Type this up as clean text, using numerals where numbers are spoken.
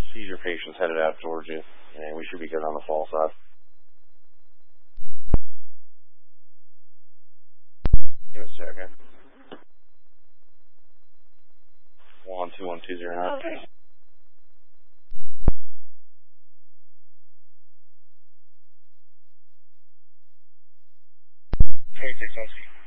Seizure patient's headed out towards you, and we should be good on the fall side. Give it a second. 121209. Okay. Hey, 6 on